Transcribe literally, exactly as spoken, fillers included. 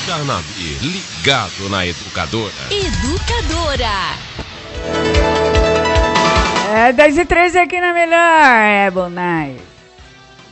Carnavi, ligado na Educadora. Educadora. É dez e treze aqui na melhor. É, Bonais.